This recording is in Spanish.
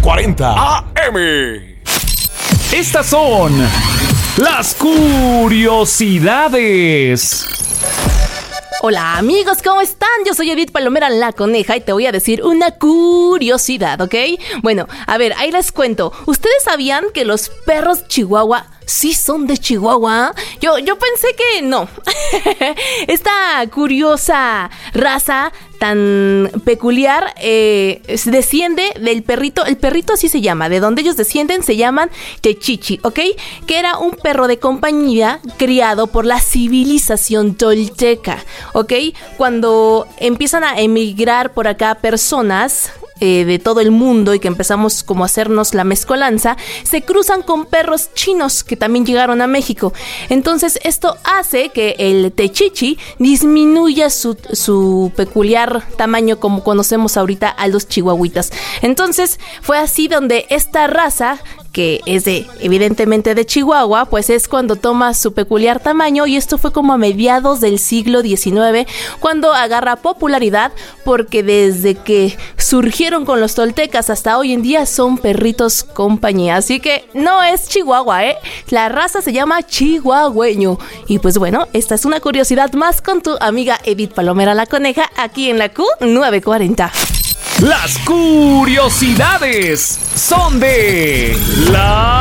9:40 AM. Estas son las curiosidades. Hola amigos, ¿cómo están? Yo soy Edith Palomera la Coneja y te voy a decir una curiosidad, ¿ok? Bueno, a ver, ahí les cuento. ¿Ustedes sabían que los perros chihuahua sí son de Chihuahua? Yo pensé que no. Esta curiosa raza tan peculiar desciende del perrito. El perrito así se llama. De donde ellos descienden se llaman Techichi, ¿ok? Que era un perro de compañía criado por la civilización tolteca, ¿ok? Cuando empiezan a emigrar por acá personas de todo el mundo y que empezamos como a hacernos la mezcolanza, se cruzan con perros chinos que también llegaron a México. Entonces esto hace que el techichi disminuya su peculiar tamaño como conocemos ahorita a los chihuahuitas. Entonces fue así donde esta raza, que es evidentemente de Chihuahua, pues es cuando toma su peculiar tamaño, y esto fue como a mediados del siglo XIX cuando agarra popularidad, porque desde que surgieron con los toltecas hasta hoy en día son perritos compañía. Así que no es Chihuahua, la raza se llama chihuahueño. Y pues bueno, esta es una curiosidad más con tu amiga Edith Palomera la Coneja, aquí en la Q940. Las curiosidades son de la